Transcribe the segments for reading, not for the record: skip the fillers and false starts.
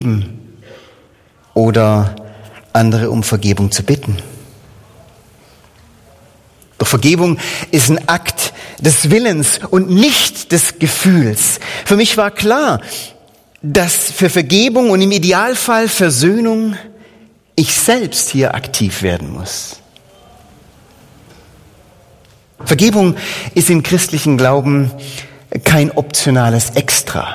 oder andere um Vergebung zu bitten. Doch Vergebung ist ein Akt des Willens und nicht des Gefühls. Für mich war klar, dass für Vergebung und im Idealfall Versöhnung ich selbst hier aktiv werden muss. Vergebung ist im christlichen Glauben kein optionales Extra.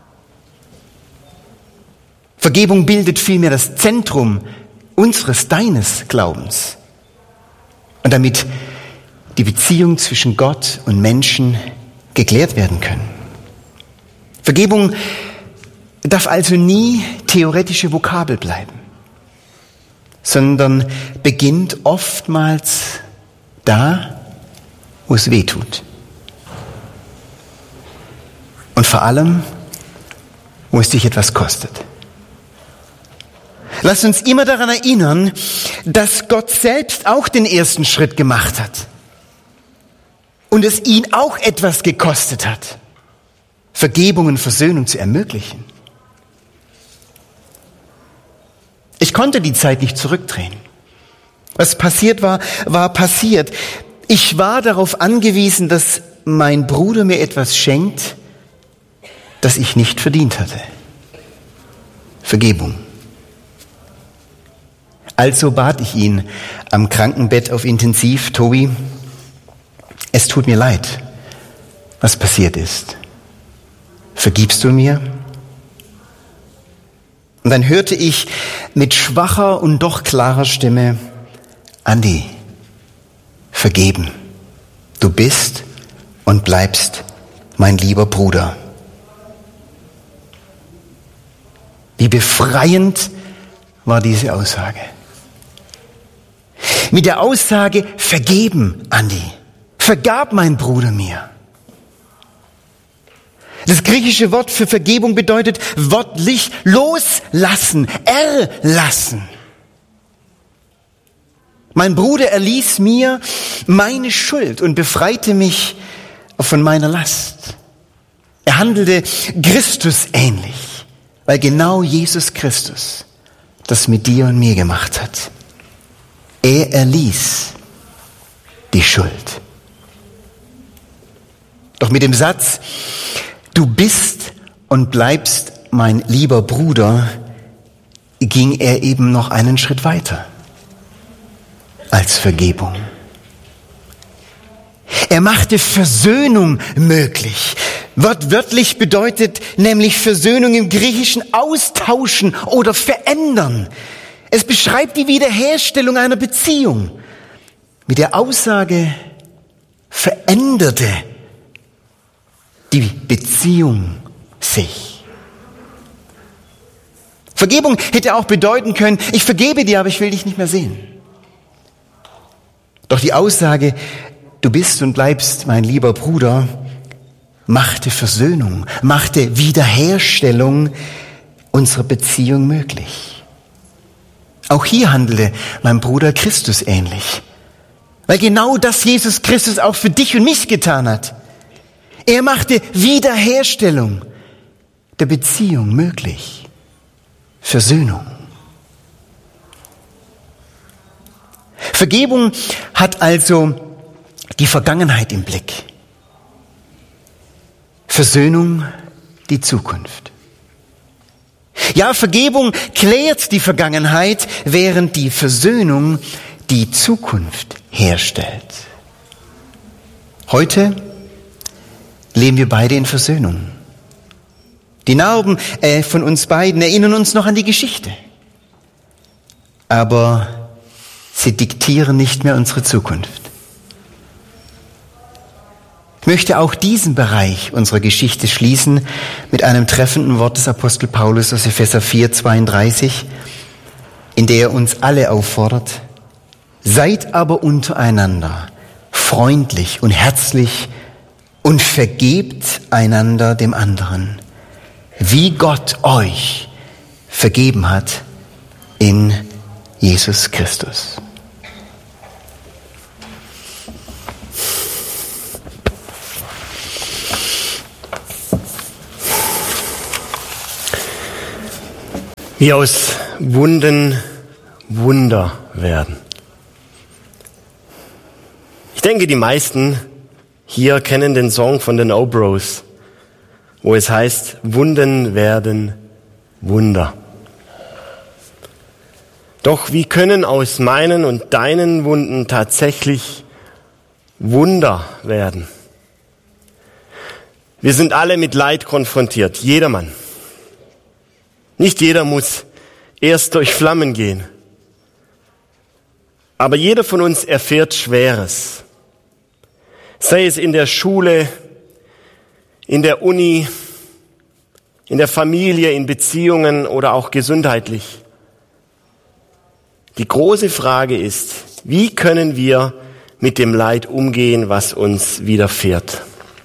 Vergebung bildet vielmehr das Zentrum deines Glaubens und damit die Beziehung zwischen Gott und Menschen geklärt werden können. Vergebung darf also nie theoretische Vokabel bleiben, sondern beginnt oftmals da, wo es weh tut. Und vor allem, wo es dich etwas kostet. Lasst uns immer daran erinnern, dass Gott selbst auch den ersten Schritt gemacht hat. Und es ihn auch etwas gekostet hat, Vergebung und Versöhnung zu ermöglichen. Ich konnte die Zeit nicht zurückdrehen. Was passiert war, war passiert. Ich war darauf angewiesen, dass mein Bruder mir etwas schenkt, das ich nicht verdient hatte. Vergebung. Also bat ich ihn am Krankenbett auf Intensiv: Tobi, es tut mir leid, was passiert ist. Vergibst du mir? Und dann hörte ich mit schwacher und doch klarer Stimme: Andi, vergeben. Du bist und bleibst mein lieber Bruder. Wie befreiend war diese Aussage. Mit der Aussage: vergeben, Andi. Vergab mein Bruder mir. Das griechische Wort für Vergebung bedeutet wörtlich loslassen, erlassen. Mein Bruder erließ mir meine Schuld und befreite mich von meiner Last. Er handelte Christus ähnlich, weil genau Jesus Christus das mit dir und mir gemacht hat. Er erließ die Schuld. Doch mit dem Satz: Du bist und bleibst mein lieber Bruder, ging er eben noch einen Schritt weiter als Vergebung. Er machte Versöhnung möglich. Wortwörtlich bedeutet nämlich Versöhnung im Griechischen austauschen oder verändern. Es beschreibt die Wiederherstellung einer Beziehung. Mit der Aussage veränderte die Beziehung sich. Vergebung hätte auch bedeuten können: Ich vergebe dir, aber ich will dich nicht mehr sehen. Doch die Aussage: Du bist und bleibst mein lieber Bruder, machte Versöhnung, machte Wiederherstellung unserer Beziehung möglich. Auch hier handelte mein Bruder Christus ähnlich, weil genau das Jesus Christus auch für dich und mich getan hat. Er machte Wiederherstellung der Beziehung möglich. Versöhnung. Vergebung hat also die Vergangenheit im Blick. Versöhnung die Zukunft. Ja, Vergebung klärt die Vergangenheit, während die Versöhnung die Zukunft herstellt. Heute leben wir beide in Versöhnung. Die Narben von uns beiden erinnern uns noch an die Geschichte. Aber sie diktieren nicht mehr unsere Zukunft. Ich möchte auch diesen Bereich unserer Geschichte schließen mit einem treffenden Wort des Apostel Paulus aus Epheser 4,32, in der er uns alle auffordert: Seid aber untereinander freundlich und herzlich und vergebt einander dem anderen, wie Gott euch vergeben hat in Jesus Christus. Wie aus Wunden Wunder werden. Ich denke, die meisten hier kennen den Song von den O-Bros, wo es heißt, Wunden werden Wunder. Doch wie können aus meinen und deinen Wunden tatsächlich Wunder werden? Wir sind alle mit Leid konfrontiert, jedermann. Nicht jeder muss erst durch Flammen gehen. Aber jeder von uns erfährt Schweres. Sei es in der Schule, in der Uni, in der Familie, in Beziehungen oder auch gesundheitlich. Die große Frage ist, wie können wir mit dem Leid umgehen, was uns widerfährt?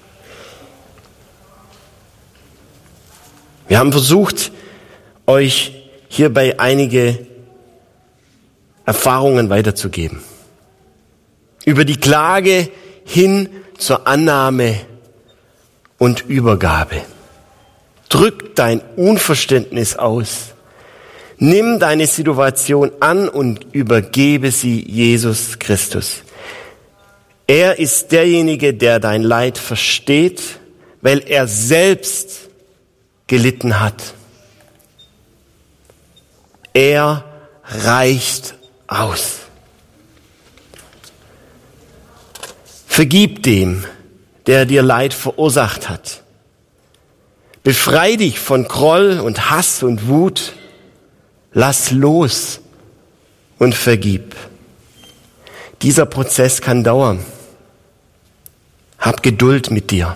Wir haben versucht, euch hierbei einige Erfahrungen weiterzugeben. Über die Klage hin zur Annahme und Übergabe. Drück dein Unverständnis aus. Nimm deine Situation an und übergebe sie Jesus Christus. Er ist derjenige, der dein Leid versteht, weil er selbst gelitten hat. Er reicht aus. Vergib dem, der dir Leid verursacht hat. Befrei dich von Groll und Hass und Wut. Lass los und vergib. Dieser Prozess kann dauern. Hab Geduld mit dir.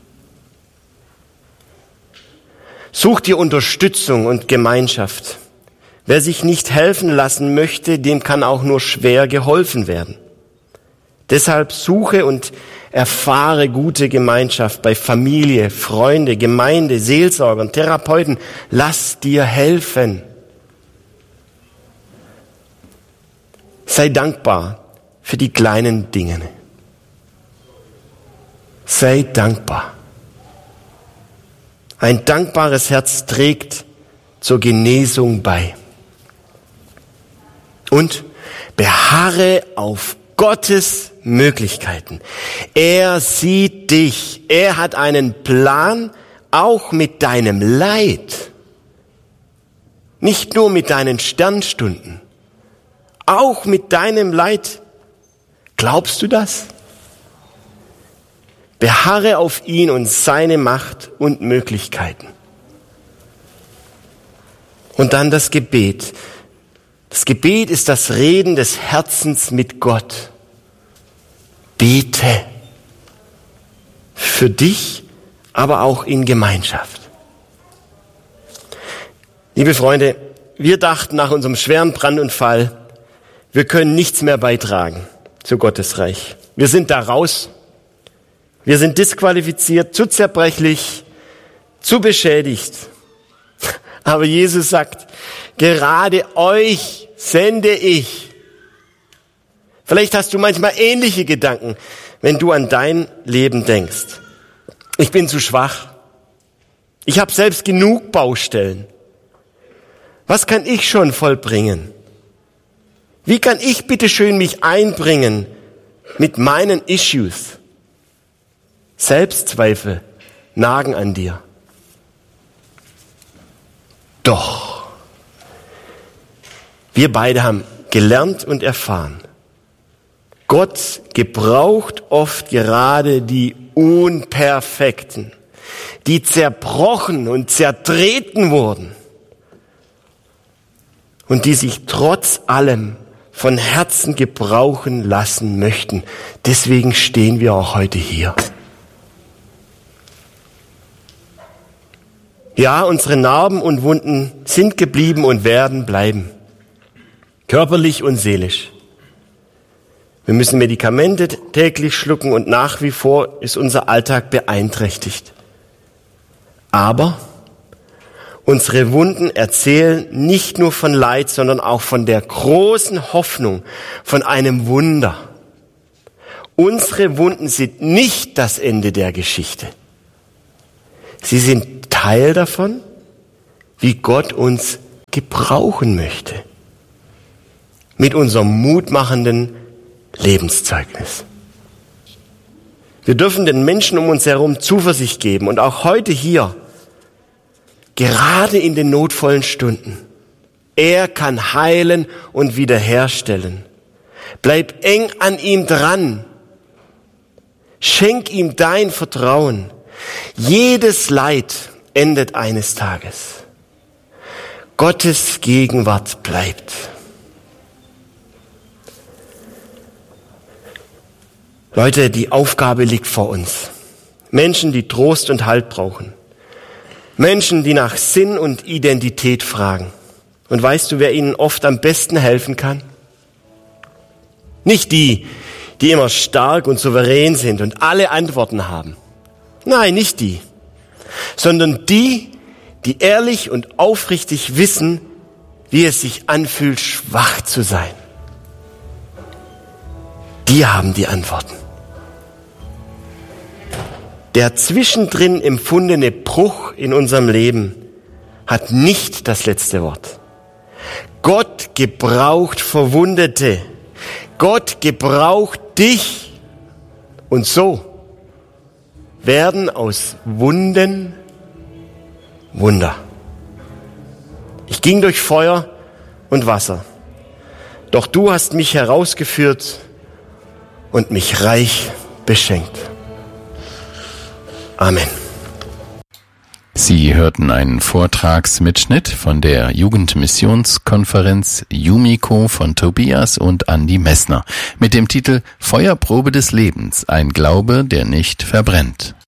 Such dir Unterstützung und Gemeinschaft. Wer sich nicht helfen lassen möchte, dem kann auch nur schwer geholfen werden. Deshalb suche und erfahre gute Gemeinschaft bei Familie, Freunde, Gemeinde, Seelsorgern, Therapeuten. Lass dir helfen. Sei dankbar für die kleinen Dinge. Sei dankbar. Ein dankbares Herz trägt zur Genesung bei. Und beharre auf Gottes Möglichkeiten. Er sieht dich. Er hat einen Plan, auch mit deinem Leid. Nicht nur mit deinen Sternstunden. Auch mit deinem Leid. Glaubst du das? Beharre auf ihn und seine Macht und Möglichkeiten. Und dann das Gebet. Das Gebet ist das Reden des Herzens mit Gott. Bete. Für dich, aber auch in Gemeinschaft. Liebe Freunde, wir dachten nach unserem schweren Brandunfall, wir können nichts mehr beitragen zu Gottes Reich. Wir sind da raus. Wir sind disqualifiziert, zu zerbrechlich, zu beschädigt. Aber Jesus sagt, gerade euch sende ich. Vielleicht hast du manchmal ähnliche Gedanken, wenn du an dein Leben denkst. Ich bin zu schwach. Ich habe selbst genug Baustellen. Was kann ich schon vollbringen? Wie kann ich bitte schön mich einbringen mit meinen Issues? Selbstzweifel nagen an dir. Doch, wir beide haben gelernt und erfahren, Gott gebraucht oft gerade die Unperfekten, die zerbrochen und zertreten wurden und die sich trotz allem von Herzen gebrauchen lassen möchten. Deswegen stehen wir auch heute hier. Ja, unsere Narben und Wunden sind geblieben und werden bleiben. Körperlich und seelisch. Wir müssen Medikamente täglich schlucken und nach wie vor ist unser Alltag beeinträchtigt. Aber unsere Wunden erzählen nicht nur von Leid, sondern auch von der großen Hoffnung, von einem Wunder. Unsere Wunden sind nicht das Ende der Geschichte. Sie sind Teil davon, wie Gott uns gebrauchen möchte. Mit unserem mutmachenden Lebenszeugnis. Wir dürfen den Menschen um uns herum Zuversicht geben und auch heute hier, gerade in den notvollen Stunden. Er kann heilen und wiederherstellen. Bleib eng an ihm dran. Schenk ihm dein Vertrauen. Jedes Leid endet eines Tages. Gottes Gegenwart bleibt. Leute, die Aufgabe liegt vor uns. Menschen, die Trost und Halt brauchen. Menschen, die nach Sinn und Identität fragen. Und weißt du, wer ihnen oft am besten helfen kann? Nicht die, die immer stark und souverän sind und alle Antworten haben. Nein, nicht die. Sondern die, die ehrlich und aufrichtig wissen, wie es sich anfühlt, schwach zu sein. Die haben die Antworten. Der zwischendrin empfundene Bruch in unserem Leben hat nicht das letzte Wort. Gott gebraucht Verwundete. Gott gebraucht dich. Und so werden aus Wunden Wunder. Ich ging durch Feuer und Wasser. Doch du hast mich herausgeführt und mich reich beschenkt. Amen. Sie hörten einen Vortragsmitschnitt von der Jugendmissionskonferenz Jumiko von Tobias und Andi Messner mit dem Titel Feuerprobe des Lebens, ein Glaube, der nicht verbrennt.